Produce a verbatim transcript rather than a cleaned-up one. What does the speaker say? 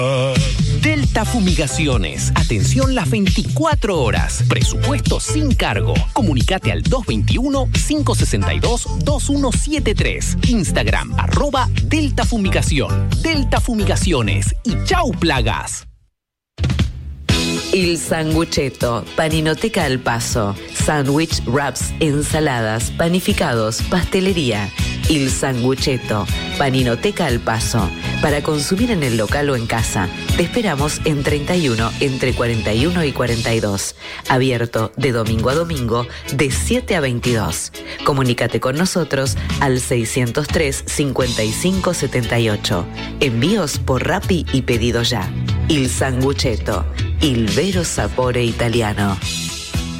Delta Fumigaciones. Atención las veinticuatro horas. Presupuesto sin cargo. Comunicate al dos veintiuno, cinco sesenta y dos, veintiuno setenta y tres. Instagram, arroba Delta Fumigación. Delta Fumigaciones. Y chau plagas. Il Sanguchetto, Paninoteca al Paso, sándwich, wraps, ensaladas, panificados, pastelería. Il Sanguchetto, Paninoteca al Paso, para consumir en el local o en casa. Te esperamos en treinta y uno, entre cuarenta y uno y cuarenta y dos. Abierto de domingo a domingo, de siete a veintidós. Comunícate con nosotros al seiscientos tres, cincuenta y cinco, setenta y ocho. Envíos por Rappi y pedido ya. Il Sanguchetto, il vero sapore italiano.